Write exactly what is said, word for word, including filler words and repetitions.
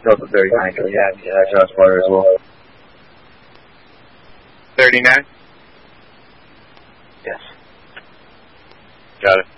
Delta thirty-nine, do we have the uh, draw spotter as well? thirty-nine? Yes. Got it.